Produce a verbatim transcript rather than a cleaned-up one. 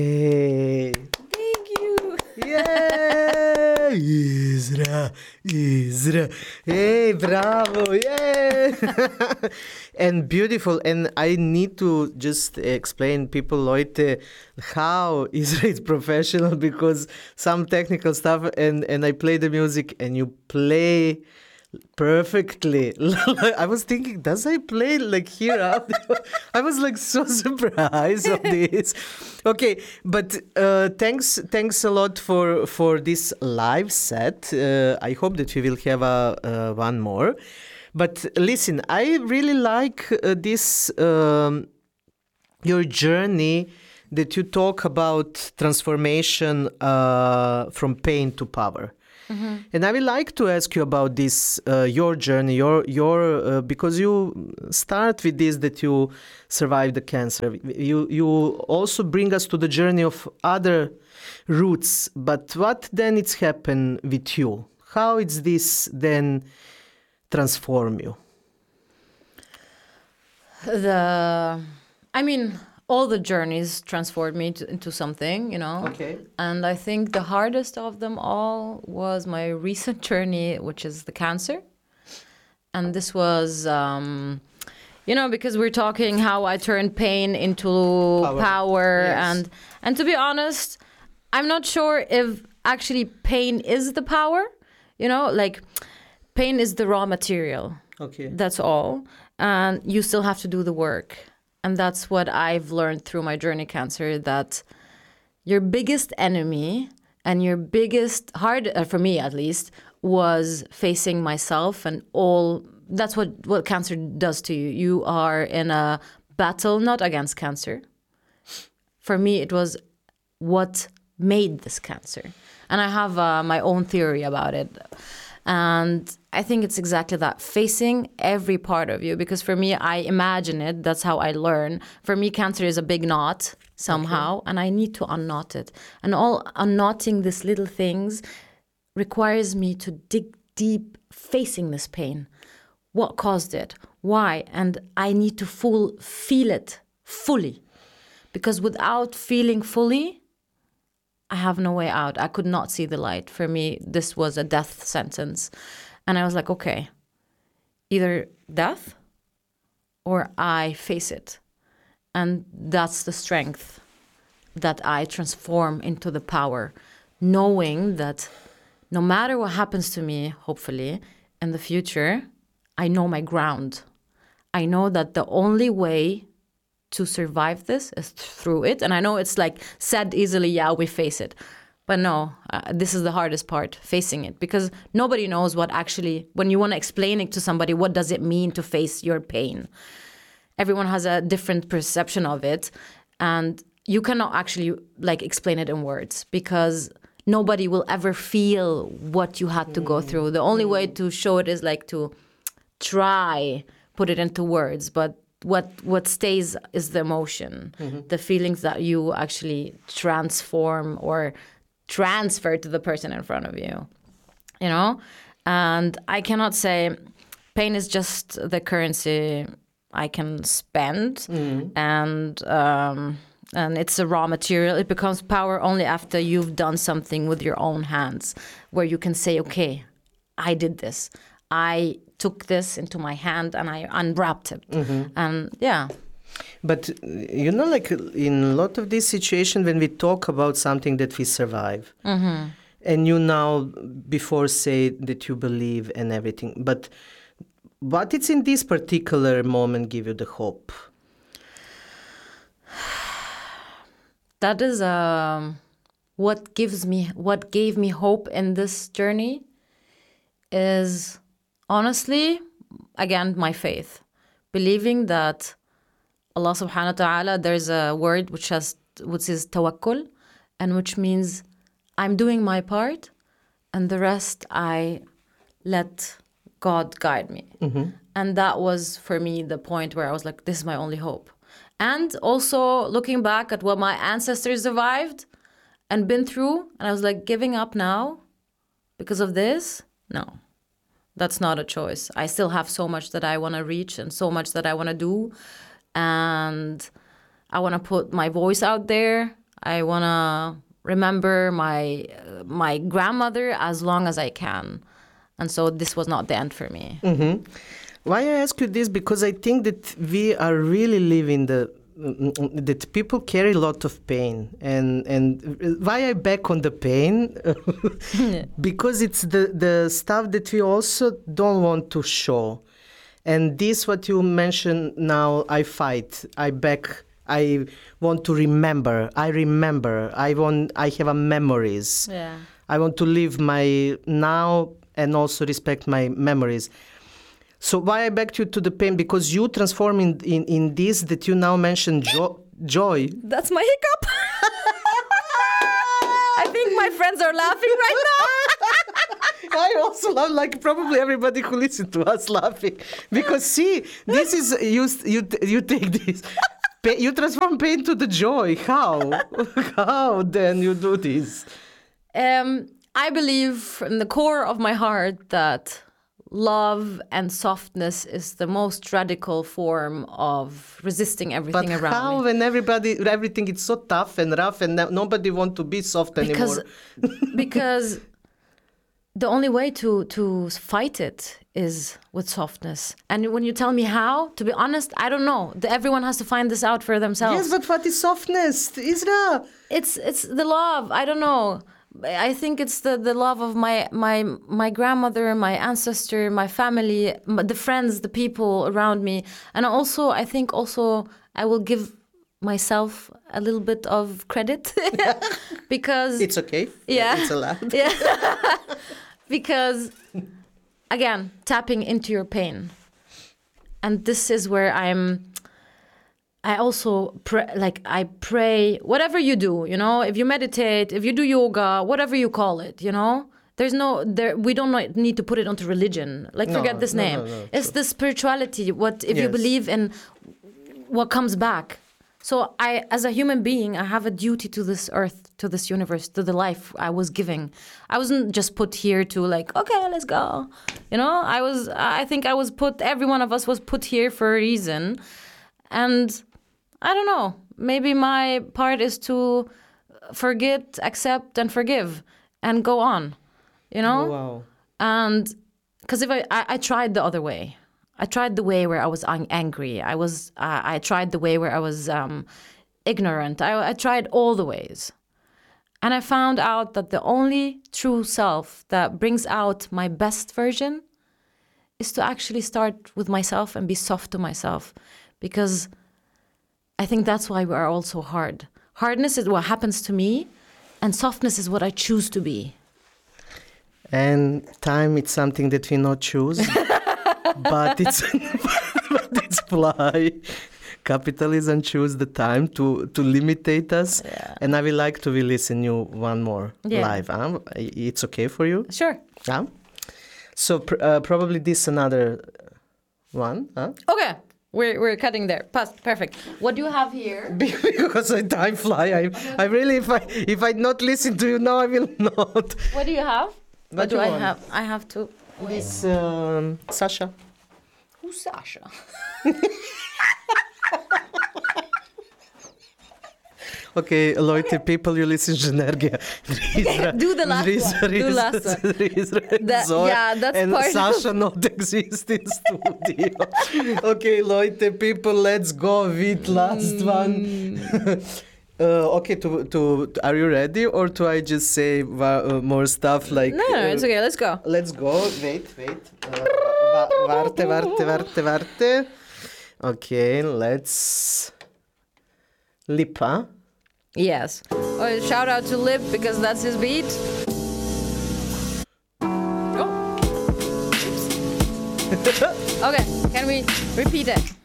Hey. Thank you. Yeah, Isra, Isra. Hey, bravo, yeah. And beautiful. And I need to just explain people, Leute, how Isra is professional, because some technical stuff, and, and I play the music and you play perfectly. I was thinking, does I play like here out? I was like so surprised of this. Okay, but uh, thanks, thanks a lot for for this live set. Uh, I hope that we will have a uh, one more. But listen, I really like uh, this um, your journey that you talk about transformation uh, from pain to power. Mm-hmm. And I would like to ask you about this, uh, your journey, your your uh, because you start with this that you survived the cancer. You you also bring us to the journey of other roots. But what then it's happened with you? How is this then transform you? The, I mean, all the journeys transformed me to, into something, you know. Okay. And I think the hardest of them all was my recent journey, which is the cancer. And this was, um, you know, because we're talking how I turned pain into power, power yes. and and to be honest, I'm not sure if actually pain is the power. You know, like pain is the raw material. Okay. That's all. And you still have to do the work. And that's what I've learned through my journey cancer, that your biggest enemy and your biggest, hard, uh, for me at least, was facing myself and all. That's what, what cancer does to you. You are in a battle, not against cancer. For me, it was what made this cancer. And I have uh, my own theory about it. And I think it's exactly that, facing every part of you. Because for me, I imagine it. That's how I learn. For me, cancer is a big knot somehow, okay. and I need to unknot it. And all unknotting these little things requires me to dig deep, facing this pain. What caused it? Why? And I need to full feel it fully. Because without feeling fully, I have no way out. I could not see the light. For me, this was a death sentence. And I was like, okay, either death or I face it. And that's the strength that I transform into the power, knowing that no matter what happens to me, hopefully, in the future, I know my ground. I know that the only way to survive this is through it. And I know it's like said easily, yeah, we face it. But no, uh, this is the hardest part, facing it. Because nobody knows what actually, when you want to explain it to somebody, what does it mean to face your pain? Everyone has a different perception of it. And you cannot actually like explain it in words, because nobody will ever feel what you had to mm. go through. The only mm. way to show it is like to try, put it into words. But What what stays is the emotion, mm-hmm. the feelings that you actually transform or transfer to the person in front of you, you know? And I cannot say pain is just the currency I can spend, mm-hmm. and um, and it's a raw material. It becomes power only after you've done something with your own hands, where you can say, okay, I did this. I took this into my hand and I unwrapped it. Mm-hmm. And yeah. But, you know, like in a lot of these situations, when we talk about something that we survive, mm-hmm. and you now before say that you believe and everything, but what it's in this particular moment give you the hope? That is um, what gives me, what gave me hope in this journey is... honestly, again, my faith. Believing that Allah subhanahu wa ta'ala, there's a word which has which is tawakkul, and which means I'm doing my part and the rest I let God guide me. Mm-hmm. And that was for me the point where I was like, this is my only hope. And also looking back at what my ancestors survived and been through, and I was like, giving up now because of this? No. That's not a choice. I still have so much that I want to reach and so much that I want to do. And I want to put my voice out there. I want to remember my uh, my grandmother as long as I can. And so this was not the end for me. Mm-hmm. Why I ask you this? Because I think that we are really living the that people carry a lot of pain, and and why I back on the pain because it's the the stuff that we also don't want to show, and this what you mentioned now. I fight. I back. I want to remember. I remember. I want. I have a memories. Yeah. I want to live my now and also respect my memories. So why I backed you to the pain? Because you transform in, in, in this that you now mentioned jo- joy. That's my hiccup. I think my friends are laughing right now. I also love, like probably everybody who listens to us laughing. Because see, this is, you you you take this. Pa- you transform pain to the joy. How? How then you do this? Um, I believe from the core of my heart that love and softness is the most radical form of resisting everything but around how me. when everybody, everything is so tough and rough and no, nobody want to be soft Because, anymore? because the only way to, to fight it is with softness. And when you tell me how, to be honest, I don't know. The, everyone has to find this out for themselves. Yes, but what is softness, Isra? It's it's the love. I don't know. I think it's the, the love of my, my my grandmother, my ancestor, my family, m- the friends, the people around me. And also, I think also I will give myself a little bit of credit because... It's okay. Yeah. It's allowed. Yeah. Because, again, tapping into your pain. And this is where I'm... I also pray, like I pray, whatever you do, you know, if you meditate, if you do yoga, whatever you call it, you know, there's no, there, we don't need to put it onto religion. Like, No, forget this no, name. no, no, it's true. the spirituality. What, if you Yes. believe in what comes back. So I, as a human being, I have a duty to this earth, to this universe, to the life I was giving. I wasn't just put here to like, okay, let's go. You know, I was, I think I was put, every one of us was put here for a reason. And I don't know. Maybe my part is to forget, accept, and forgive, and go on. You know. Wow. And because if I, I, I tried the other way. I tried the way where I was ang- angry. I was. Uh, I tried the way where I was um, ignorant. I, I tried all the ways, and I found out that the only true self that brings out my best version is to actually start with myself and be soft to myself, because I think that's why we are all so hard. Hardness is what happens to me, and softness is what I choose to be. And time, it's something that we not choose, but it's but it's fly. Capitalism choose the time to to limitate us. Yeah. And I would like to listen you one more Yeah. live. Huh? It's okay for you? Sure. Yeah. So pr- uh, probably this another one. Huh? Okay. We're we're cutting there. Pass. Perfect. What do you have here? Because I time fly. I I really if I if I not listen to you now, I will not. What do you have? What What do you I want? have? I have to. This um, Sasha. Who's Sasha? Okay, Leute, people, you listen to Energia. Do the last one. Do last one. That- yeah, that's and part of- Sasha not exist in studio. Okay, Leute, people, let's go with last Mm. one. uh, okay, to, to are you ready, or do I just say wa- uh, more stuff like? No, no, uh, it's okay. Let's go. Let's go. Wait, wait. Uh, va- warte, warte, warte, warte. Okay, let's. Lipa. Yes. Oh, shout out to Lip because that's his beat. Oh. Oops. Okay, can we repeat it?